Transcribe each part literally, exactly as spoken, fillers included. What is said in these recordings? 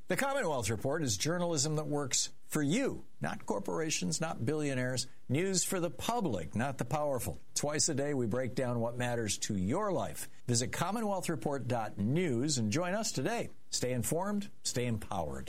The Commonwealth Report is journalism that works for you, not corporations, not billionaires. News for the public, not the powerful. Twice a day, we break down what matters to your life. Visit commonwealth report dot news and join us today. Stay informed, stay empowered.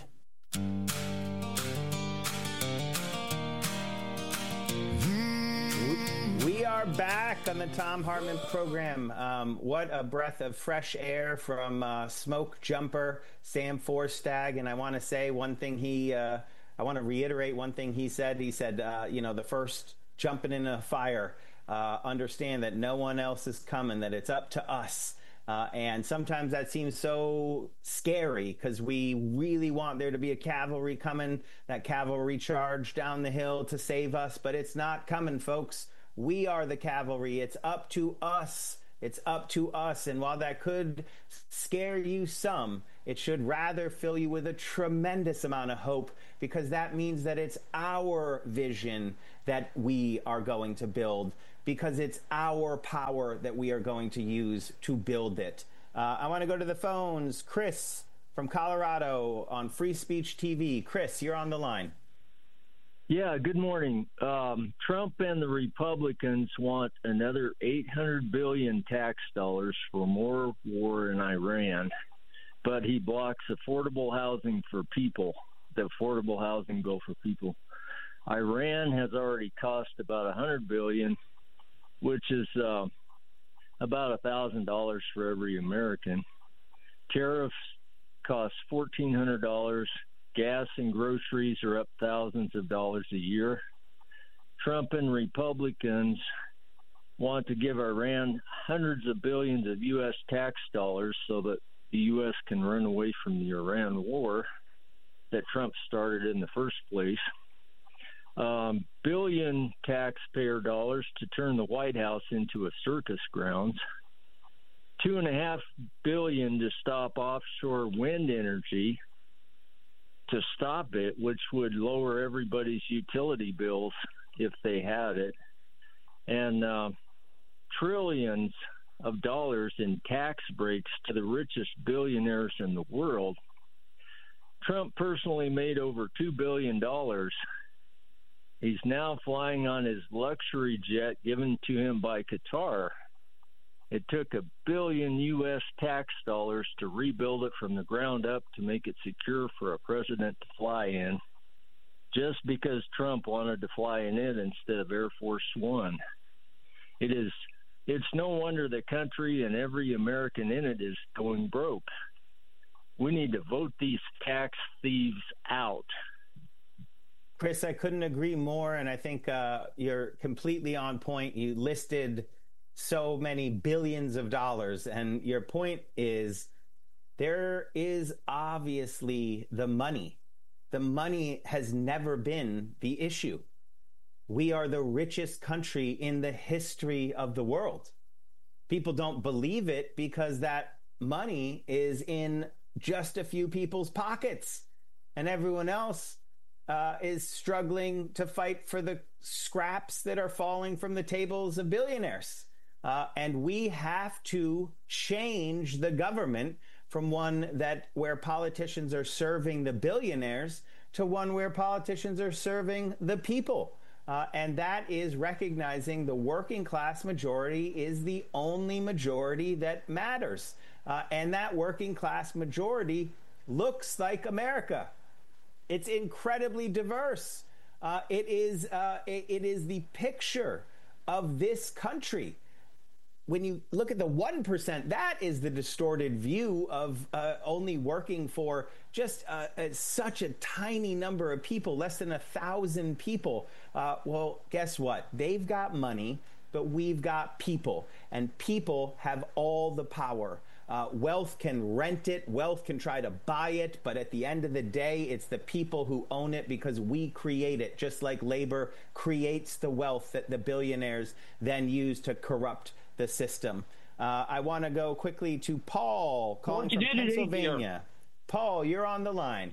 We are back on the Thom Hartmann program. Um, what a breath of fresh air from uh, smoke jumper Sam Forstag. And I want to say one thing he, uh, I want to reiterate one thing he said. He said, uh, you know, the first jumping in a fire, uh, understand that no one else is coming, that it's up to us. Uh, and sometimes that seems so scary because we really want there to be a cavalry coming, that cavalry charge down the hill to save us. But it's not coming, folks. We are the cavalry. It's up to us. It's up to us. And while that could scare you some, it should rather fill you with a tremendous amount of hope, because that means that it's our vision that we are going to build, because it's our power that we are going to use to build it. Uh, I want to go to the phones. Chris from Colorado on Free Speech T V. Chris, you're on the line. Yeah, good morning. Um, Trump and the Republicans want another eight hundred billion dollars tax dollars for more war in Iran, but he blocks affordable housing for people, the affordable housing bill for people. Iran has already cost about one hundred billion dollars, which is uh, about one thousand dollars for every American. Tariffs cost fourteen hundred dollars. Gas and groceries are up thousands of dollars a year. Trump and Republicans want to give Iran hundreds of billions of U S tax dollars so that the U S can run away from the Iran war that Trump started in the first place. Um, billion taxpayer dollars to turn the White House into a circus grounds. Two and a half billion to stop offshore wind energy, to stop it, which would lower everybody's utility bills if they had it, and uh, trillions of dollars in tax breaks to the richest billionaires in the world. Trump personally made over two billion dollars. He's now flying on his luxury jet given to him by Qatar. It took a billion U S tax dollars to rebuild it from the ground up to make it secure for a president to fly in, just because Trump wanted to fly in it instead of Air Force One. It is, it's no wonder the country and every American in it is going broke. We need to vote these tax thieves out. Chris, I couldn't agree more, and I think uh, you're completely on point. You listed so many billions of dollars. And your point is there is obviously the money. The money has never been the issue. We are the richest country in the history of the world. People don't believe it because that money is in just a few people's pockets, and everyone else uh, is struggling to fight for the scraps that are falling from the tables of billionaires. Uh, and we have to change the government from one that where politicians are serving the billionaires to one where politicians are serving the people. Uh, and that is recognizing the working class majority is the only majority that matters. Uh, and that working class majority looks like America. It's incredibly diverse. Uh, it is uh, it, it is the picture of this country. When you look at the one percent, that is the distorted view of uh, only working for just uh, uh, such a tiny number of people, less than a thousand people. Uh, well, guess what? They've got money, but we've got people, and people have all the power. Uh, wealth can rent it. Wealth can try to buy it. But at the end of the day, it's the people who own it because we create it, just like labor creates the wealth that the billionaires then use to corrupt the system. Uh, I want to go quickly to Paul, calling from Pennsylvania. Paul, you're on the line.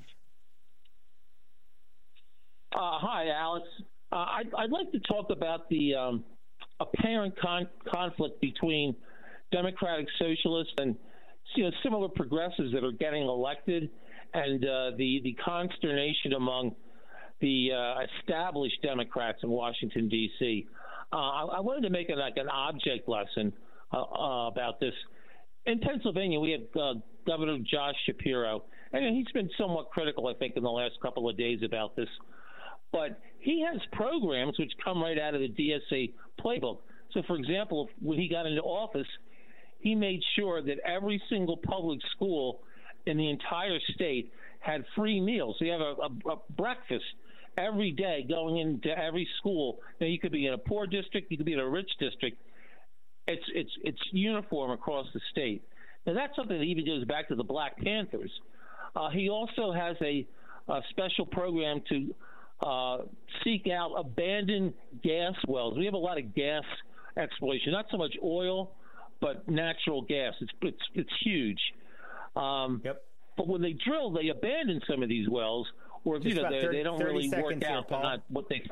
Uh, hi, Alex. Uh, I'd, I'd like to talk about the um, apparent con- conflict between Democratic Socialists and you know, similar progressives that are getting elected, and uh, the the consternation among the uh, established Democrats in Washington, D C Uh, I, I wanted to make it like an object lesson uh, uh, about this. In Pennsylvania, we have uh, Governor Josh Shapiro, and he's been somewhat critical, I think, in the last couple of days about this. But he has programs which come right out of the D S A playbook. So, for example, when he got into office, he made sure that every single public school in the entire state had free meals. So you have a, a, a breakfast every day going into every school. Now, you could be in a poor district, you could be in a rich district. It's it's it's uniform across the state. Now, that's something that even goes back to the Black Panthers. Uh, he also has a, a special program to uh, seek out abandoned gas wells. We have a lot of gas exploration, not so much oil, but natural gas. It's it's it's huge. Um, yep. But when they drill, they abandon some of these wells, or you know thirty, they don't really work out. Here, not what they.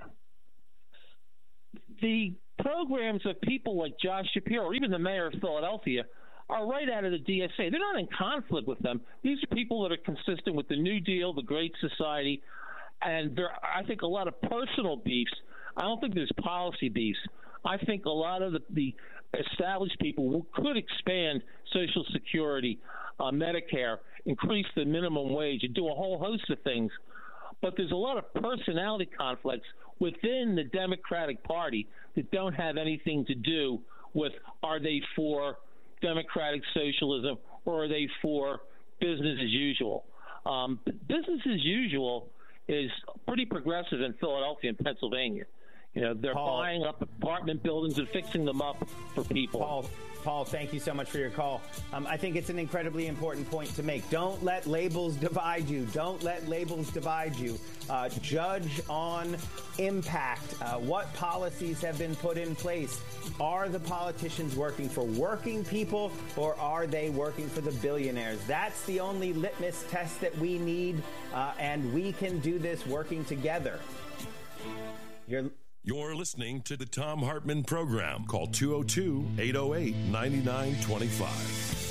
The programs of people like Josh Shapiro, or even the mayor of Philadelphia, are right out of the D S A. They're not in conflict with them. These are people that are consistent with the New Deal, the Great Society, and there are, I think, a lot of personal beefs. I don't think there's policy beefs. I think a lot of the, the established people could expand Social Security, uh, Medicare, increase the minimum wage, and do a whole host of things. But there's a lot of personality conflicts within the Democratic Party that don't have anything to do with are they for democratic socialism or are they for business as usual. Um, business as usual is pretty progressive in Philadelphia and Pennsylvania. You know, they're Paul, buying up apartment buildings and fixing them up for people. Paul, Paul, thank you so much for your call. Um, I think it's an incredibly important point to make. Don't let labels divide you. Don't let labels divide you. Uh, judge on impact. Uh, what policies have been put in place? Are the politicians working for working people, or are they working for the billionaires? That's the only litmus test that we need, uh, and we can do this working together. You're You're listening to the Thom Hartmann Program. Call two oh two, eight oh eight, nine nine two five.